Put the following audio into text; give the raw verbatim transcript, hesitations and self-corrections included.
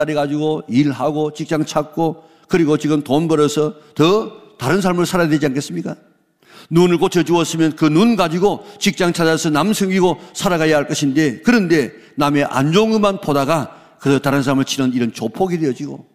가지고 일하고 직장 찾고 그리고 지금 돈 벌어서 더 다른 삶을 살아야 되지 않겠습니까? 눈을 고쳐주었으면 그 눈 가지고 직장 찾아서 남성이고 살아가야 할 것인데, 그런데 남의 안 좋은 것만 보다가 그 다른 삶을 치는 이런 조폭이 되어지고